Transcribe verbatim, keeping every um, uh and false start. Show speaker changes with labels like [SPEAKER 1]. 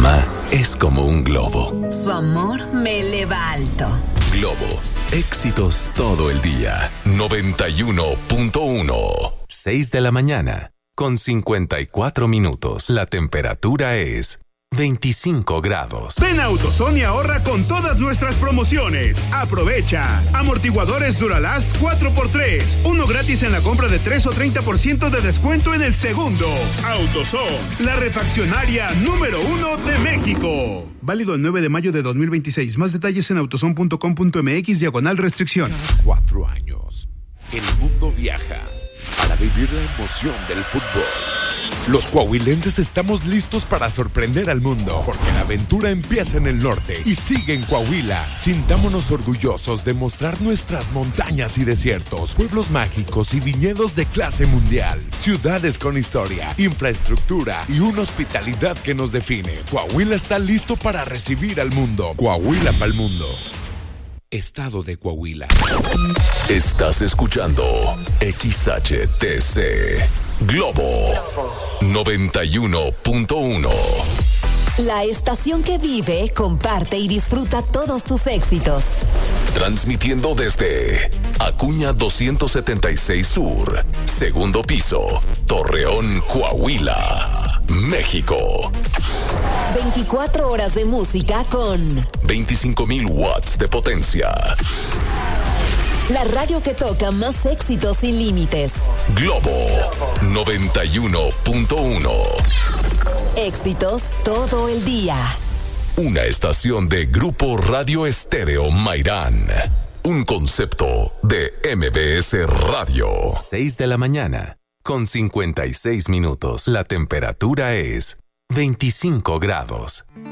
[SPEAKER 1] mamá es como un globo.
[SPEAKER 2] Su amor me eleva alto.
[SPEAKER 1] Globo, éxitos todo el día. noventa y uno punto uno. seis de la mañana, con cincuenta y cuatro minutos. La temperatura es veinticinco grados.
[SPEAKER 3] Ven a AutoZone y ahorra con todas nuestras promociones. Aprovecha. Amortiguadores Duralast cuatro por tres. Uno gratis en la compra de tres o treinta por ciento de descuento en el segundo. AutoZone, la refaccionaria número uno de México. Válido el nueve de mayo de dos mil veintiséis. Más detalles en autozone punto com punto m x diagonal restricciones.
[SPEAKER 4] Cuatro años. El mundo viaja para vivir la emoción del fútbol. Los coahuilenses estamos listos para sorprender al mundo, porque la aventura empieza en el norte y sigue en Coahuila. Sintámonos orgullosos de mostrar nuestras montañas y desiertos, pueblos mágicos y viñedos de clase mundial, ciudades con historia, infraestructura y una hospitalidad que nos define. Coahuila está listo para recibir al mundo. Coahuila pa'l mundo. Estado de Coahuila.
[SPEAKER 1] Estás escuchando X H T C Globo noventa y uno punto uno.
[SPEAKER 2] La estación que vive, comparte y disfruta todos tus éxitos.
[SPEAKER 1] Transmitiendo desde Acuña doscientos setenta y seis Sur, segundo piso, Torreón, Coahuila, México.
[SPEAKER 2] veinticuatro horas de música con
[SPEAKER 1] veinticinco mil watts de potencia.
[SPEAKER 2] La radio que toca más éxitos sin límites.
[SPEAKER 1] Globo noventa y uno punto uno.
[SPEAKER 2] Éxitos todo el día.
[SPEAKER 1] Una estación de Grupo Radio Estéreo Mairán. Un concepto de M B S Radio. seis de la mañana, con cincuenta y seis minutos. La temperatura es veinticinco grados.